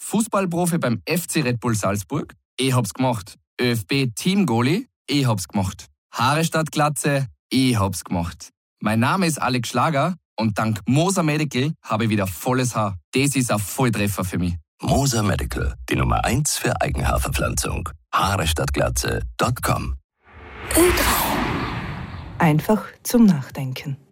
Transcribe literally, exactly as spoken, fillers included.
Fußballprofi beim F C Red Bull Salzburg? Ich hab's gemacht. ÖFB-Teamgoalie? Ich hab's gemacht. Haare statt Glatze? Ich hab's gemacht. Mein Name ist Alex Schlager und dank Moser Medical habe ich wieder volles Haar. Das ist ein Volltreffer für mich. Moser Medical, die Nummer eins für Eigenhaarverpflanzung. Haare statt Glatze Punkt com. Ö drei. Einfach zum Nachdenken.